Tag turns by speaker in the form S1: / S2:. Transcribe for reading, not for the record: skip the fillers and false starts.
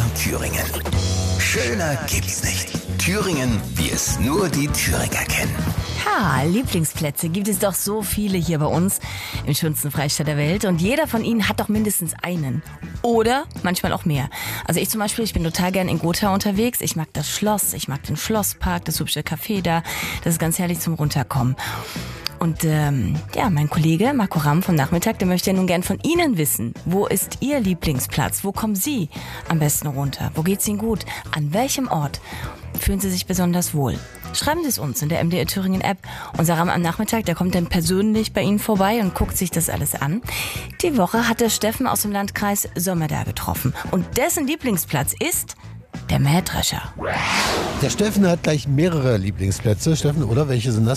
S1: von Thüringen. Schöner gibt's nicht. Thüringen, wie es nur die Thüringer kennen.
S2: Ja, Lieblingsplätze gibt es doch so viele hier bei uns im schönsten Freistaat der Welt. Und jeder von ihnen hat doch mindestens einen. Oder manchmal auch mehr. Also ich zum Beispiel, ich bin total gern in Gotha unterwegs. Ich mag das Schloss, ich mag den Schlosspark, das hübsche Café da. Das ist ganz herrlich zum Runterkommen. Und mein Kollege Marco Ramm vom Nachmittag, der möchte ja nun gern von Ihnen wissen. Wo ist Ihr Lieblingsplatz? Wo kommen Sie am besten runter? Wo geht's Ihnen gut? An welchem Ort fühlen Sie sich besonders wohl? Schreiben Sie es uns in der MDR Thüringen App. Unser Ramm am Nachmittag, der kommt dann persönlich bei Ihnen vorbei und guckt sich das alles an. Die Woche hat der Steffen aus dem Landkreis Sömmerda getroffen. Und dessen Lieblingsplatz ist der Mähdrescher.
S3: Der Steffen hat gleich mehrere Lieblingsplätze. Steffen, oder? Welche sind das?